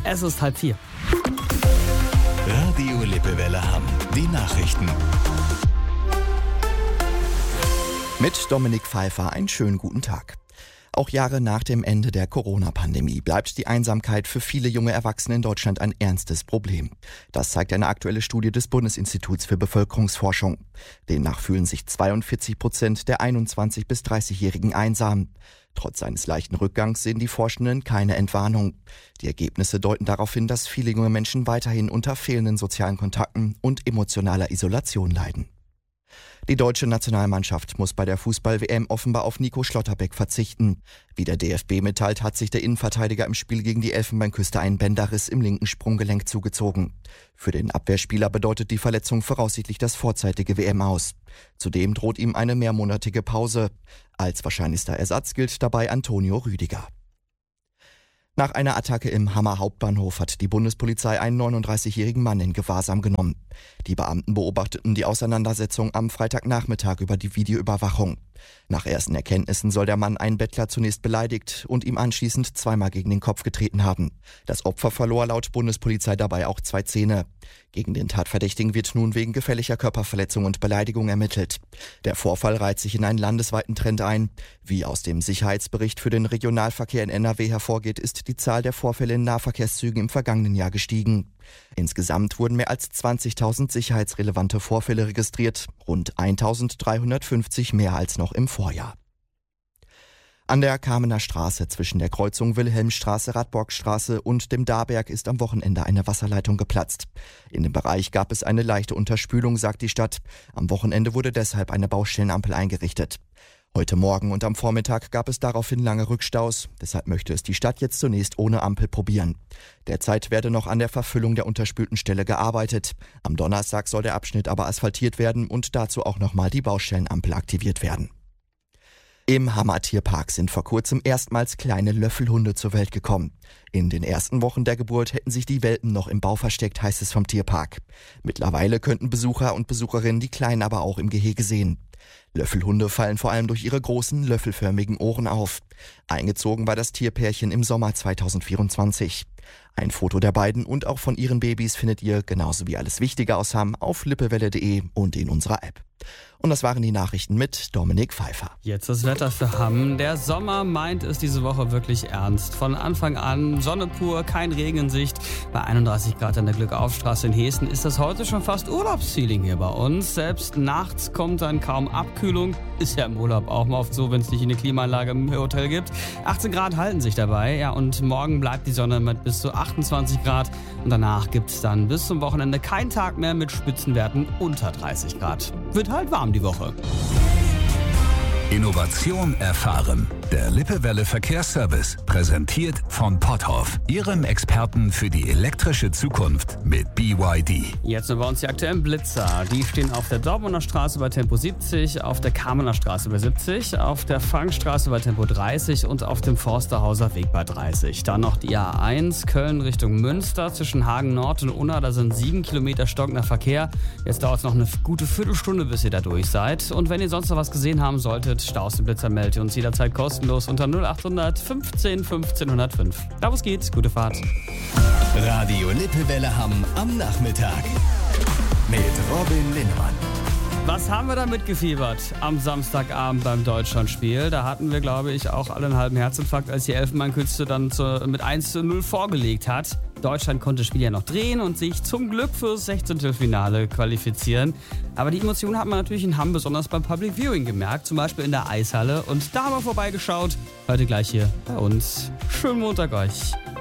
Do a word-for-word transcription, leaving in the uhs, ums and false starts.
Es ist halb vier. Radio Lippewelle Hamm. Die Nachrichten. Mit Dominik Pfeiffer einen schönen guten Tag. Auch Jahre nach dem Ende der Corona-Pandemie bleibt die Einsamkeit für viele junge Erwachsene in Deutschland ein ernstes Problem. Das zeigt eine aktuelle Studie des Bundesinstituts für Bevölkerungsforschung. Demnach fühlen sich zweiundvierzig Prozent der einundzwanzig- bis dreißigjährigen einsam. Trotz eines leichten Rückgangs sehen die Forschenden keine Entwarnung. Die Ergebnisse deuten darauf hin, dass viele junge Menschen weiterhin unter fehlenden sozialen Kontakten und emotionaler Isolation leiden. Die deutsche Nationalmannschaft muss bei der Fußball-W M offenbar auf Nico Schlotterbeck verzichten. Wie der D F B mitteilt, hat sich der Innenverteidiger im Spiel gegen die Elfenbeinküste einen Bänderriss im linken Sprunggelenk zugezogen. Für den Abwehrspieler bedeutet die Verletzung voraussichtlich das vorzeitige W M aus. Zudem droht ihm eine mehrmonatige Pause. Als wahrscheinlichster Ersatz gilt dabei Antonio Rüdiger. Nach einer Attacke im Hammer Hauptbahnhof hat die Bundespolizei einen neununddreißigjährigen Mann in Gewahrsam genommen. Die Beamten beobachteten die Auseinandersetzung am Freitagnachmittag über die Videoüberwachung. Nach ersten Erkenntnissen soll der Mann einen Bettler zunächst beleidigt und ihm anschließend zweimal gegen den Kopf getreten haben. Das Opfer verlor laut Bundespolizei dabei auch zwei Zähne. Gegen den Tatverdächtigen wird nun wegen gefährlicher Körperverletzung und Beleidigung ermittelt. Der Vorfall reiht sich in einen landesweiten Trend ein. Wie aus dem Sicherheitsbericht für den Regionalverkehr in N R W hervorgeht, ist die Zahl der Vorfälle in Nahverkehrszügen im vergangenen Jahr gestiegen. Insgesamt wurden mehr als zwanzigtausend sicherheitsrelevante Vorfälle registriert, rund eintausenddreihundertfünfzig mehr als noch im Vorjahr. An der Kamener Straße zwischen der Kreuzung Wilhelmstraße-Radborgstraße und dem Darberg ist am Wochenende eine Wasserleitung geplatzt. In dem Bereich gab es eine leichte Unterspülung, sagt die Stadt. Am Wochenende wurde deshalb eine Baustellenampel eingerichtet. Heute Morgen und am Vormittag gab es daraufhin lange Rückstaus. Deshalb möchte es die Stadt jetzt zunächst ohne Ampel probieren. Derzeit werde noch an der Verfüllung der unterspülten Stelle gearbeitet. Am Donnerstag soll der Abschnitt aber asphaltiert werden und dazu auch nochmal die Baustellenampel aktiviert werden. Im Hammer Tierpark sind vor kurzem erstmals kleine Löffelhunde zur Welt gekommen. In den ersten Wochen der Geburt hätten sich die Welpen noch im Bau versteckt, heißt es vom Tierpark. Mittlerweile könnten Besucher und Besucherinnen die Kleinen aber auch im Gehege sehen. Löffelhunde fallen vor allem durch ihre großen, löffelförmigen Ohren auf. Eingezogen war das Tierpärchen im Sommer zweitausendvierundzwanzig. Ein Foto der beiden und auch von ihren Babys findet ihr, genauso wie alles Wichtige aus Hamm, auf lippewelle punkt de und in unserer App. Und das waren die Nachrichten mit Dominik Pfeiffer. Jetzt das Wetter für Hamm. Der Sommer meint es diese Woche wirklich ernst. Von Anfang an Sonne pur, kein Regen in Sicht. Bei einunddreißig Grad an der Glückaufstraße in Heeßen ist das heute schon fast Urlaubsfeeling hier bei uns. Selbst nachts kommt dann kaum Abkühlung. Ist ja im Urlaub auch mal oft so, wenn es nicht eine Klimaanlage im Hotel gibt. achtzehn Grad halten sich dabei. Ja, und morgen bleibt die Sonne mit bis zu achtundzwanzig Grad. Und danach gibt es dann bis zum Wochenende keinen Tag mehr mit Spitzenwerten unter dreißig Grad. Wird halt warm die Woche. Innovation erfahren. Der Lippewelle Verkehrsservice, präsentiert von Potthoff, Ihrem Experten für die elektrische Zukunft mit B Y D. Jetzt sind bei uns die aktuellen Blitzer. Die stehen auf der Dortmunder Straße bei Tempo siebzig, auf der Kamener Straße bei siebzig, auf der Frankstraße bei Tempo dreißig und auf dem Forsterhauser Weg bei dreißig. Dann noch die A eins, Köln Richtung Münster, zwischen Hagen Nord und Unna. Da sind sieben Kilometer stockender Verkehr. Jetzt dauert es noch eine gute Viertelstunde, bis ihr da durch seid. Und wenn ihr sonst noch was gesehen haben solltet, Staus im Blitzer meldet ihr uns jederzeit kostenlos unter null achthundert fünfzehn fünfzehn null null fünf. Da wo es geht, gute Fahrt. Radio Lippewelle Hamm am Nachmittag mit Robin Linnemann. Was haben wir da mitgefiebert am Samstagabend beim Deutschlandspiel? Da hatten wir, glaube ich, auch alle einen halben Herzinfarkt, als die Elfenbeinküste dann zu, mit eins zu null vorgelegt hat. Deutschland konnte das Spiel ja noch drehen und sich zum Glück fürs Sechzehntelfinale qualifizieren. Aber die Emotionen hat man natürlich in Hamm besonders beim Public Viewing gemerkt, zum Beispiel in der Eishalle. Und da haben wir vorbeigeschaut. Heute gleich hier bei uns. Schönen Montag euch.